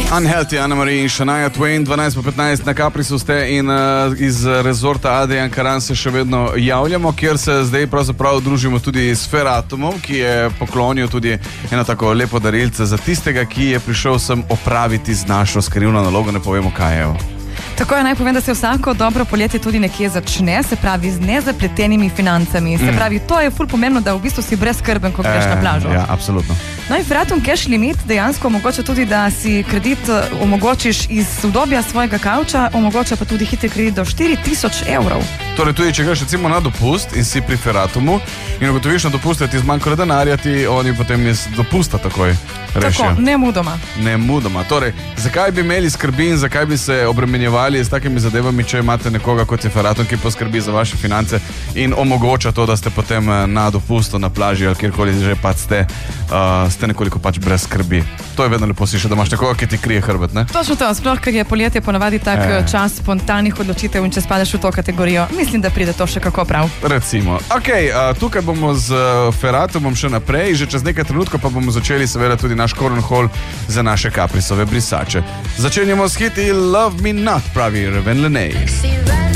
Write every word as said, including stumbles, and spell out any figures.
Unhealthy, Anna Marie in Shania Twain, dvanajst po petnajst na Caprisu ste in uh, iz rezorta Adrian Karan se še vedno javljamo, kjer se zdaj pravzaprav družimo tudi s Feratumom, ki je poklonil tudi eno tako lepo darilce za tistega, ki je prišel sem opraviti z našo skrivno nalogo, ne povemo kaj je. Tako je, naj povem, da se vsako dobro poletje tudi nekje začne, se pravi z nezapletenimi financami. Se pravi, to je ful pomembno, da v bistvu si brezskrben, ko greš e, na plažo. Ja, absolutno. No in Feratum Cash Limit dejansko omogoča tudi, da si kredit omogočiš iz udobja svojega kavča, omogoča pa tudi hitri kredit do štiri tisoč evrov. Torej tudi, če greš recimo na dopust in si pri Feratumu in ugotoviš na dopustu, da ti zmanjka denarja, ti oni potem iz dopusta takoj rešijo. Tako, nemudoma. Nemudoma. Torej, zakaj bi imeli skrbi in zakaj bi se obremenjevali s takimi zadevami, če imate nekoga kot je Feratum, ki poskrbi za vaše finance in omogoča to, da ste potem na dopustu, na plaži ali kjerkoli že pač ste, uh, ste nekoliko pač brez skrbi. To je vedno lepo slišati, da imaš nekoga, ki ti krije hrbet, ne? Točno to, sploh, ker je poletje ponavadi tak e. čas spontanih odločitev in če spadeš v to kategorijo, mislim, da pride to še kako prav. Recimo. Ok, uh, tukaj bomo z uh, Feratumom še naprej, že čez nekaj trenutkov pa bomo začeli seveda tudi naš Cornhole za naše Caprisove brisače. Začenjamo s hiti Love Me Not, pravi Raven Lenae.